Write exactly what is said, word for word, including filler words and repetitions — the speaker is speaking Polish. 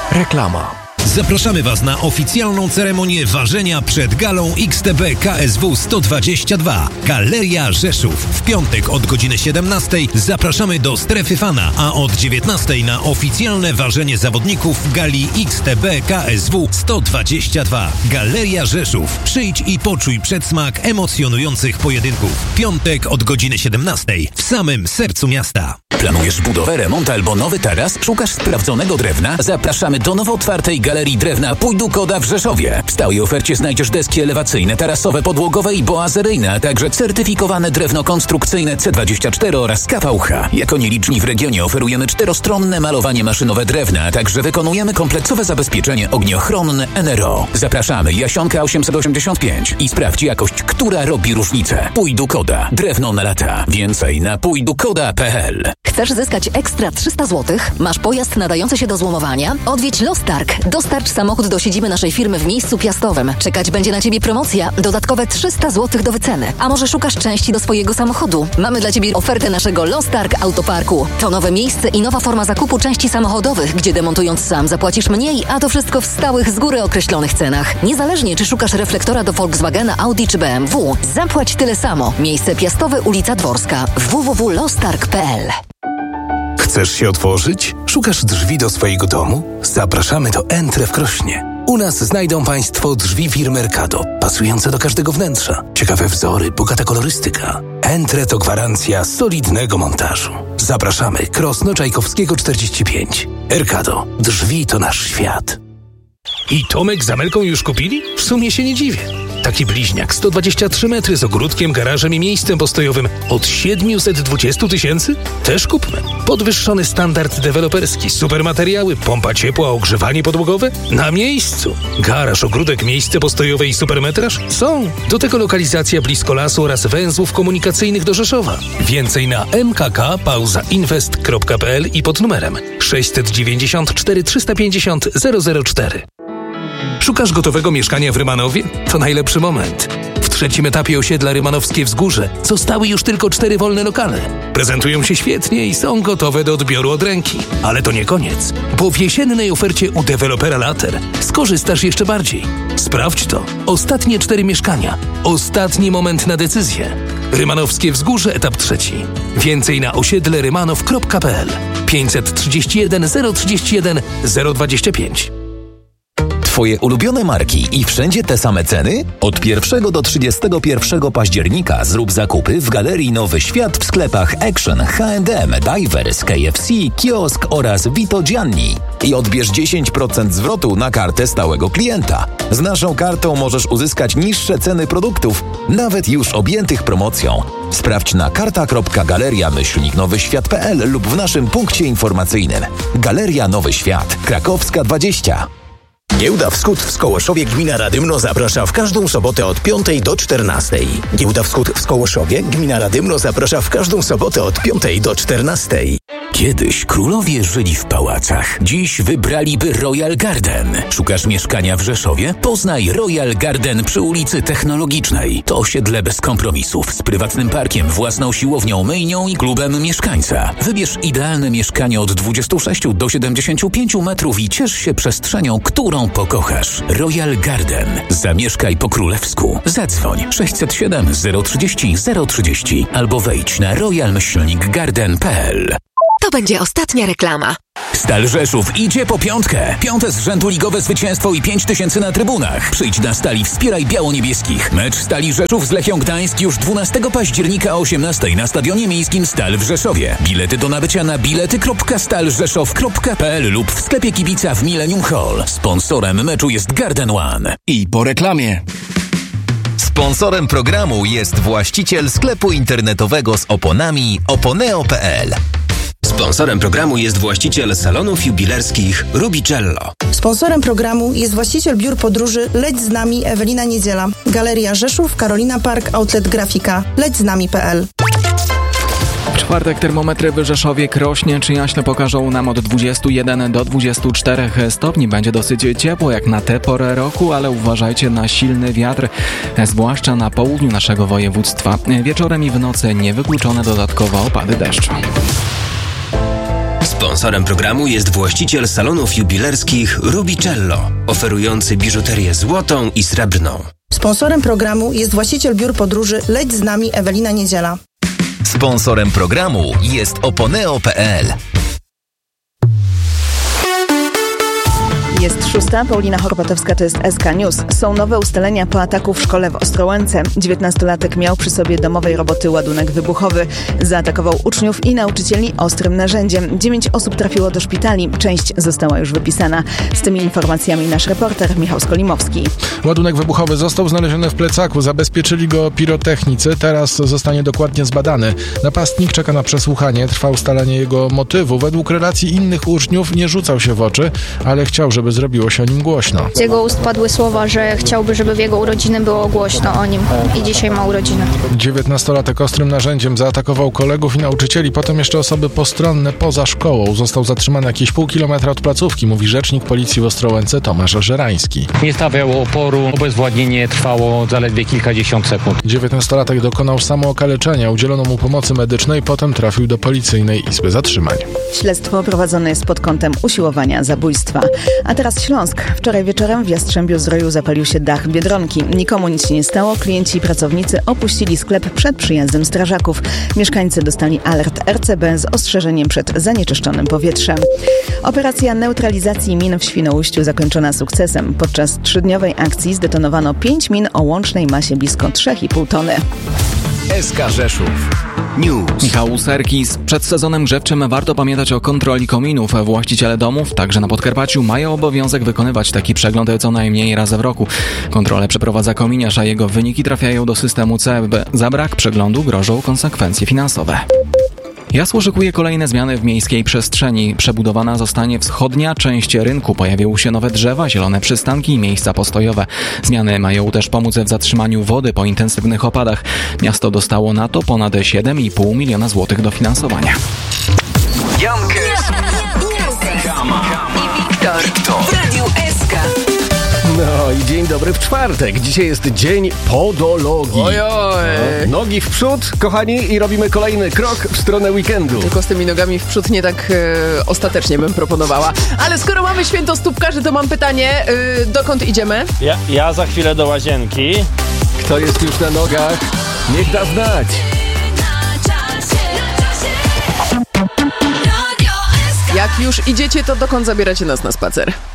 Reklama. Zapraszamy Was na oficjalną ceremonię ważenia przed galą X T B K S W sto dwadzieścia dwa. Galeria Rzeszów. W piątek od godziny siedemnastej zapraszamy do Strefy Fana, a od dziewiętnastej na oficjalne ważenie zawodników gali X T B K S W sto dwadzieścia dwa. Galeria Rzeszów. Przyjdź i poczuj przedsmak emocjonujących pojedynków. Piątek od godziny siedemnastej w samym sercu miasta. Planujesz budowę, remont albo nowy taras? Szukasz sprawdzonego drewna? Zapraszamy do nowo otwartej Galerii Drewna Pójdu Koda w Rzeszowie. W stałej ofercie znajdziesz deski elewacyjne, tarasowe, podłogowe i boazeryjne, a także certyfikowane drewno konstrukcyjne C dwadzieścia cztery oraz K V H. Jako nieliczni w regionie oferujemy czterostronne malowanie maszynowe drewna, a także wykonujemy kompleksowe zabezpieczenie ogniochronne N R O. Zapraszamy Jasionka osiemset osiemdziesiąt pięć i sprawdź jakość, która robi różnicę. Pójdu Koda. Drewno na lata. Więcej na pójdukoda kropka p l. Chcesz zyskać ekstra trzysta złotych? Masz pojazd nadający się do złomowania? Odwiedź Lostarg. Dostarcz samochód do siedziby naszej firmy w miejscu piastowym. Czekać będzie na Ciebie promocja. Dodatkowe trzysta złotych do wyceny. A może szukasz części do swojego samochodu? Mamy dla Ciebie ofertę naszego Lostarg Autoparku. To nowe miejsce i nowa forma zakupu części samochodowych, gdzie demontując sam zapłacisz mniej, a to wszystko w stałych, z góry określonych cenach. Niezależnie czy szukasz reflektora do Volkswagena, Audi czy B M W, zapłać tyle samo. Miejsce piastowe, ulica Dworska. w w w kropka lostarg kropka p l. Chcesz się otworzyć? Szukasz drzwi do swojego domu? Zapraszamy do Entre w Krośnie. U nas znajdą Państwo drzwi firmy Erkado, pasujące do każdego wnętrza. Ciekawe wzory, bogata kolorystyka. Entre to gwarancja solidnego montażu. Zapraszamy, Krosno Czajkowskiego czterdzieści pięć. Erkado. Drzwi to nasz świat. I Tomek z Amelką już kupili? W sumie się nie dziwię. Taki bliźniak, sto dwadzieścia trzy metry z ogródkiem, garażem i miejscem postojowym od siedemset dwadzieścia tysięcy? Też kupmy. Podwyższony standard deweloperski, super materiały, pompa ciepła, ogrzewanie podłogowe? Na miejscu. Garaż, ogródek, miejsce postojowe i supermetraż? Są. Do tego lokalizacja blisko lasu oraz węzłów komunikacyjnych do Rzeszowa. Więcej na m k k pauza inwest kropka p l i pod numerem sześćset dziewięćdziesiąt cztery trzysta pięćdziesiąt zero zero cztery. Szukasz gotowego mieszkania w Rymanowie? To najlepszy moment. W trzecim etapie osiedla Rymanowskie Wzgórze zostały już tylko cztery wolne lokale. Prezentują się świetnie i są gotowe do odbioru od ręki. Ale to nie koniec, bo w jesiennej ofercie u dewelopera Later skorzystasz jeszcze bardziej. Sprawdź to. Ostatnie cztery mieszkania. Ostatni moment na decyzję. Rymanowskie Wzgórze, etap trzeci. Więcej na osiedle rymanow kropka p l. pięćset trzydzieści jeden zero trzydzieści jeden zero dwadzieścia pięć. Twoje ulubione marki i wszędzie te same ceny? Od pierwszego do trzydziestego pierwszego października zrób zakupy w Galerii Nowy Świat w sklepach Action, H and M, Divers, K F C, Kiosk oraz Vito Gianni. I odbierz dziesięć procent zwrotu na kartę stałego klienta. Z naszą kartą możesz uzyskać niższe ceny produktów, nawet już objętych promocją. Sprawdź na karta kropka galeria myślnik nowy świat kropka p l lub w naszym punkcie informacyjnym. Galeria Nowy Świat, Krakowska dwadzieścia. Giełda Wschód w Skołoszowie Gmina Radymno zaprasza w każdą sobotę od piątej do czternastej. Giełda Wschód w Skołoszowie Gmina Radymno zaprasza w każdą sobotę od piątej do czternastej. Kiedyś królowie żyli w pałacach. Dziś wybraliby Royal Garden. Szukasz mieszkania w Rzeszowie? Poznaj Royal Garden przy ulicy Technologicznej. To osiedle bez kompromisów, z prywatnym parkiem, własną siłownią, myjnią i klubem mieszkańca. Wybierz idealne mieszkanie od dwudziestu sześciu do siedemdziesięciu pięciu metrów i ciesz się przestrzenią, którą pokochasz. Royal Garden. Zamieszkaj po królewsku. Zadzwoń sześćset siedem zero trzydzieści zero trzydzieści albo wejdź na royal myślnik garden kropka p l. To będzie ostatnia reklama. Stal Rzeszów idzie po piątkę. Piąte z rzędu ligowe zwycięstwo i pięć tysięcy na trybunach. Przyjdź na Stali, wspieraj biało-niebieskich. Mecz Stali Rzeszów z Lechią Gdańsk już dwunastego października o osiemnastej na Stadionie Miejskim Stal w Rzeszowie. Bilety do nabycia na bilety kropka stal rzeszow kropka p l lub w sklepie kibica w Millennium Hall. Sponsorem meczu jest Garden One. I po reklamie. Sponsorem programu jest właściciel sklepu internetowego z oponami oponeo kropka p l. Sponsorem programu jest właściciel salonów jubilerskich Rubicello. Sponsorem programu jest właściciel biur podróży Leć z nami Ewelina Niedziela. Galeria Rzeszów, Karolina Park, Outlet Grafika. leć z nami kropka p l. W czwartek termometry w Rzeszowie, Krośnie czy Jaśle pokażą nam od dwudziestu jeden do dwudziestu czterech stopni. Będzie dosyć ciepło jak na tę porę roku, ale uważajcie na silny wiatr, zwłaszcza na południu naszego województwa. Wieczorem i w nocy niewykluczone dodatkowo opady deszczu. Sponsorem programu jest właściciel salonów jubilerskich Rubicello, oferujący biżuterię złotą i srebrną. Sponsorem programu jest właściciel biur podróży Leć z nami Ewelina Niedziela. Sponsorem programu jest oponeo kropka pe el. Jest szósta, Paulina Horpatowska, to jest S K News. Są nowe ustalenia po ataku w szkole w Ostrołęce. dziewiętnastolatek miał przy sobie domowej roboty ładunek wybuchowy. Zaatakował uczniów i nauczycieli ostrym narzędziem. Dziewięć osób trafiło do szpitali, część została już wypisana. Z tymi informacjami nasz reporter Michał Skolimowski. Ładunek wybuchowy został znaleziony w plecaku, zabezpieczyli go pirotechnicy, teraz zostanie dokładnie zbadany. Napastnik czeka na przesłuchanie, trwa ustalanie jego motywu. Według relacji innych uczniów nie rzucał się w oczy, ale chciał, żeby zrobiło się o nim głośno. Z jego ust padły słowa, że chciałby, żeby w jego urodziny było głośno o nim i dzisiaj ma urodziny. dziewiętnastolatek ostrym narzędziem zaatakował kolegów i nauczycieli, potem jeszcze osoby postronne poza szkołą. Został zatrzymany jakieś pół kilometra od placówki, mówi rzecznik policji w Ostrołęce Tomasz Żerański. Nie stawiał oporu, obezwładnienie trwało zaledwie kilkadziesiąt sekund. dziewiętnastolatek dokonał samookaleczenia, udzielono mu pomocy medycznej, potem trafił do policyjnej izby zatrzymań. Śledztwo prowadzone jest pod kątem usiłowania zabójstwa. A teraz Śląsk. Wczoraj wieczorem w Jastrzębiu-Zdroju zapalił się dach Biedronki. Nikomu nic się nie stało, klienci i pracownicy opuścili sklep przed przyjazdem strażaków. Mieszkańcy dostali alert R C B z ostrzeżeniem przed zanieczyszczonym powietrzem. Operacja neutralizacji min w Świnoujściu zakończona sukcesem. Podczas trzydniowej akcji zdetonowano pięć min o łącznej masie blisko trzy i pół tony. S K Rzeszów News. Michał Serkis. Przed sezonem grzewczym warto pamiętać o kontroli kominów. Właściciele domów, także na Podkarpaciu, mają obowiązek wykonywać taki przegląd co najmniej raz w roku. Kontrolę przeprowadza kominiarz, a jego wyniki trafiają do systemu C E B. Za brak przeglądu grożą konsekwencje finansowe. Jasło szykuje kolejne zmiany w miejskiej przestrzeni. Przebudowana zostanie wschodnia część rynku. Pojawią się nowe drzewa, zielone przystanki i miejsca postojowe. Zmiany mają też pomóc w zatrzymaniu wody po intensywnych opadach. Miasto dostało na to ponad siedem i pół miliona złotych dofinansowania. Jankes, i Wiktor w Radiu S K. No i dzień dobry w czwartek. Dzisiaj jest dzień podologii. Ojoj. No, nogi w przód, kochani, i robimy kolejny krok w stronę weekendu. Tylko z tymi nogami w przód nie tak e, ostatecznie bym proponowała. Ale skoro mamy święto stópkarzy, to mam pytanie, e, dokąd idziemy? Ja, ja za chwilę do łazienki. Kto jest już na nogach? Niech da znać. Jak już idziecie, to dokąd zabieracie nas na spacer?